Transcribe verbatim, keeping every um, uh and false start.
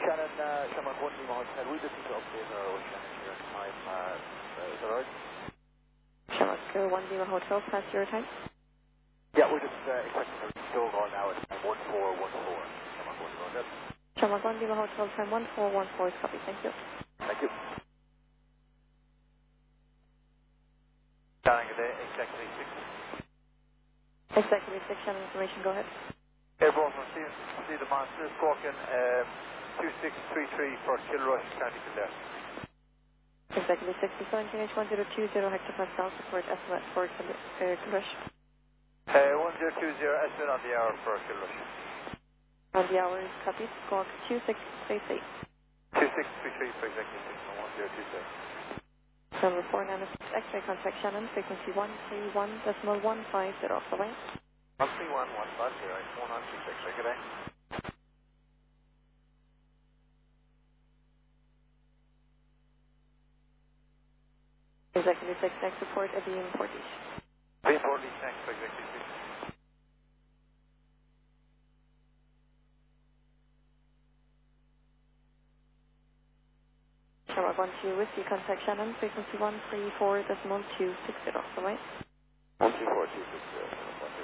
Shannon, uh, Shamrock one Lima Hotel, we just need to update our own Shannon here time, uh, uh, is that alright? Shamrock uh, one Lima Hotel, pass your time. Yeah, we're just uh, expecting a Dogon now at time one four one four. Shamrock one Lima Hotel. Shamrock one Lima Hotel, time one four one four is copy, thank you. Thank you. Shannon, good day, exactly six. Executive six, Shannon information, go ahead. Airborne from Steve, Steve the Monster, Squawking, um, two six three three for Kilrush, County Kildare. Executive six, seventeen H one zero two zero hectopascal, support estimate for Kilrush. Uh, one zero two zero, estimate on the hour for Kilrush. On the hour is copied, squawk two six three three. two six three three for Executive six and one zero two zero. Number four nine six, X-ray contact Shannon, frequency one three one decimal one five zero, bye-bye. one three one one five zero, one nine two six, good day. Executive six, next report, Avian Portage. Being Portage, thanks for Executive six. Shamrock one two, Whiskey contact Shannon, frequency one three four decimal two six zero, bye-bye. one three four two six zero.